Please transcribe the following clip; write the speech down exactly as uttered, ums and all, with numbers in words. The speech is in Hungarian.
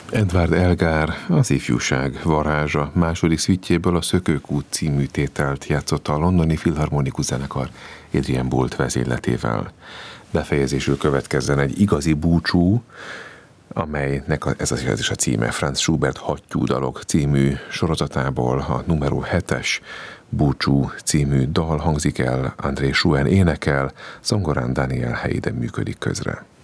Edvard Elgar az ifjúság varázsa második szvitjéből a Szökőkút című tételt játszotta a londoni filharmonikus zenekar Adrian Boult vezényletével. Befejezésül következzen egy igazi búcsú, amelynek ez az is a címe, Franz Schubert Hattyúdalok című sorozatából a numero hetes Búcsú című dal hangzik el, André Schuen énekel, zongorán Daniel Hayden működik közre.